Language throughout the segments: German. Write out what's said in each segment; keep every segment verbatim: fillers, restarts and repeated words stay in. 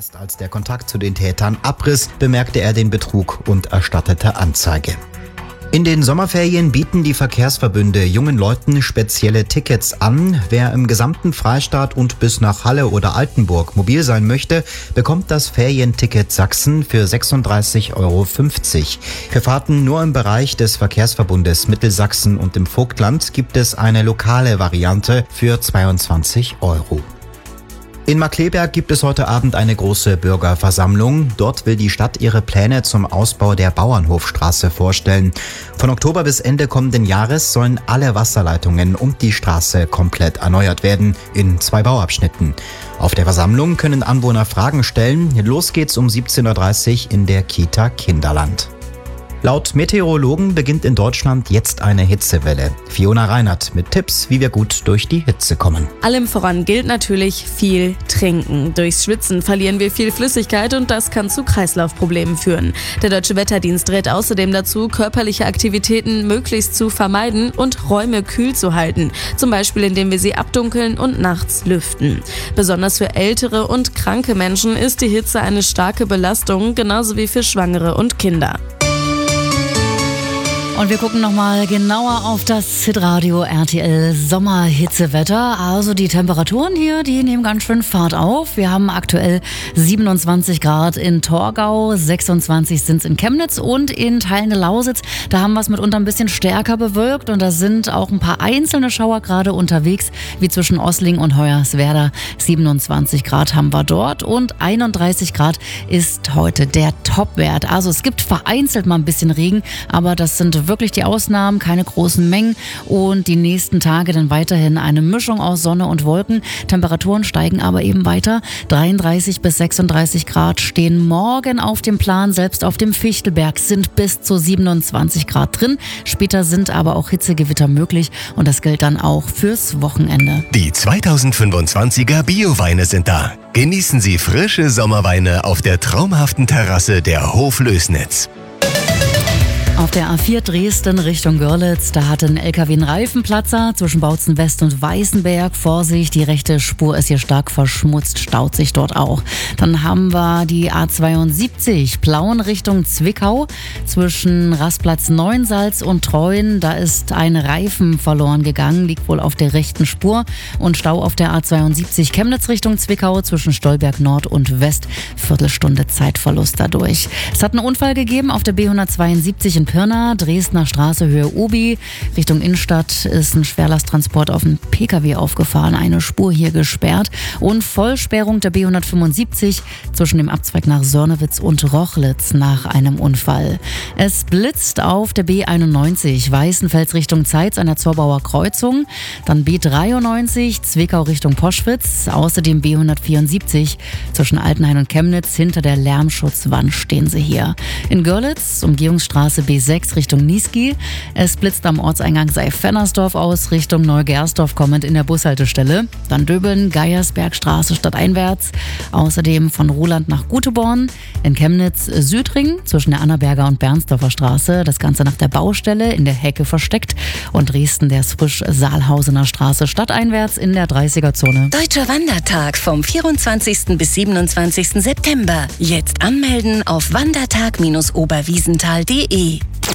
Erst als der Kontakt zu den Tätern abriss, bemerkte er den Betrug und erstattete Anzeige. In den Sommerferien bieten die Verkehrsverbünde jungen Leuten spezielle Tickets an. Wer im gesamten Freistaat und bis nach Halle oder Altenburg mobil sein möchte, bekommt das Ferienticket Sachsen für sechsunddreißig Euro fünfzig. Für Fahrten nur im Bereich des Verkehrsverbundes Mittelsachsen und im Vogtland gibt es eine lokale Variante für zweiundzwanzig Euro. In Markkleeberg gibt es heute Abend eine große Bürgerversammlung. Dort will die Stadt ihre Pläne zum Ausbau der Bauernhofstraße vorstellen. Von Oktober bis Ende kommenden Jahres sollen alle Wasserleitungen und die Straße komplett erneuert werden, in zwei Bauabschnitten. Auf der Versammlung können Anwohner Fragen stellen. Los geht's um siebzehn Uhr dreißig in der Kita Kinderland. Laut Meteorologen beginnt in Deutschland jetzt eine Hitzewelle. Fiona Reinert mit Tipps, wie wir gut durch die Hitze kommen. Allem voran gilt natürlich viel trinken. Durchs Schwitzen verlieren wir viel Flüssigkeit und das kann zu Kreislaufproblemen führen. Der Deutsche Wetterdienst rät außerdem dazu, körperliche Aktivitäten möglichst zu vermeiden und Räume kühl zu halten. Zum Beispiel, indem wir sie abdunkeln und nachts lüften. Besonders für ältere und kranke Menschen ist die Hitze eine starke Belastung, genauso wie für Schwangere und Kinder. Und wir gucken nochmal genauer auf das Hitradio R T L Sommerhitzewetter. Also die Temperaturen hier, die nehmen ganz schön Fahrt auf. Wir haben aktuell siebenundzwanzig Grad in Torgau, sechsundzwanzig sind es in Chemnitz und in Teilen der Lausitz. Da haben wir es mitunter ein bisschen stärker bewölkt und da sind auch ein paar einzelne Schauer gerade unterwegs, wie zwischen Ossling und Hoyerswerda. siebenundzwanzig Grad haben wir dort und einunddreißig Grad ist heute der Topwert. Also es gibt vereinzelt mal ein bisschen Regen, aber das sind wirklich die Ausnahmen, keine großen Mengen und die nächsten Tage dann weiterhin eine Mischung aus Sonne und Wolken. Temperaturen steigen aber eben weiter. dreiunddreißig bis sechsunddreißig Grad stehen morgen auf dem Plan. Selbst auf dem Fichtelberg sind bis zu siebenundzwanzig Grad drin. Später sind aber auch Hitzegewitter möglich und das gilt dann auch fürs Wochenende. Die zweitausendfünfundzwanziger Bioweine sind da. Genießen Sie frische Sommerweine auf der traumhaften Terrasse der Hof Lößnitz. Auf der A vier Dresden Richtung Görlitz, da hat ein L K W einen Reifenplatzer zwischen Bautzen West und Weißenberg. Vorsicht, die rechte Spur ist hier stark verschmutzt, staut sich dort auch. Dann haben wir die A zweiundsiebzig Plauen Richtung Zwickau zwischen Rastplatz Neuensalz und Treuen. Da ist ein Reifen verloren gegangen, liegt wohl auf der rechten Spur. Und Stau auf der A zweiundsiebzig Chemnitz Richtung Zwickau zwischen Stolberg Nord und West. Viertelstunde Zeitverlust dadurch. Es hat einen Unfall gegeben auf der B hundertzweiundsiebzig in Pirna, Dresdner Straße, Höhe Obi. Richtung Innenstadt ist ein Schwerlasttransport auf einen P K W aufgefahren, eine Spur hier gesperrt. Und Vollsperrung der B hundertfünfundsiebzig zwischen dem Abzweig nach Sörnewitz und Rochlitz nach einem Unfall. Es blitzt auf der B einundneunzig, Weißenfels Richtung Zeitz an der Zorbauer Kreuzung. Dann B dreiundneunzig, Zwickau Richtung Poschwitz. Außerdem B hundertvierundsiebzig zwischen Altenhain und Chemnitz. Hinter der Lärmschutzwand stehen sie hier. In Görlitz, Umgehungsstraße B sechs Richtung Niesky. Es blitzt am Ortseingang Seif-Fennersdorf aus, Richtung Neugersdorf kommend in der Bushaltestelle. Dann Döbeln, Geiersbergstraße stadteinwärts. Außerdem von Ruhland nach Guteborn. In Chemnitz Südring zwischen der Annaberger und Bernsdorfer Straße. Das Ganze nach der Baustelle in der Hecke versteckt. Und Dresden der Frisch-Saalhausener Straße stadteinwärts in der dreißiger-Zone. Deutscher Wandertag vom vierundzwanzigsten bis siebenundzwanzigsten September. Jetzt anmelden auf wandertag Bindestrich oberwiesenthal punkt de.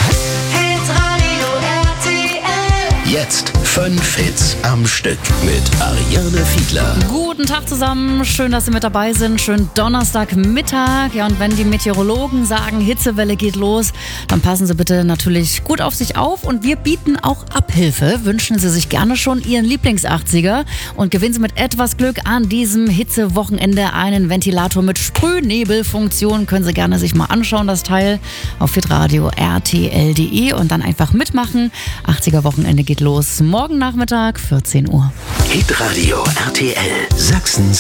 Jetzt fünf Hits am Stück mit Ariane Fiedler. Guten Tag zusammen, schön, dass Sie mit dabei sind. Schönen Donnerstagmittag. Ja, und wenn die Meteorologen sagen, Hitzewelle geht los, dann passen Sie bitte natürlich gut auf sich auf. Und wir bieten auch Abhilfe. Wünschen Sie sich gerne schon Ihren Lieblings-achtziger und gewinnen Sie mit etwas Glück an diesem Hitzewochenende einen Ventilator mit Sprühnebelfunktion. Können Sie gerne sich mal anschauen, das Teil auf hitradio R T L punkt de und dann einfach mitmachen. achtziger-Wochenende geht los morgen Nachmittag, vierzehn Uhr. Hitradio R T L, Sachsens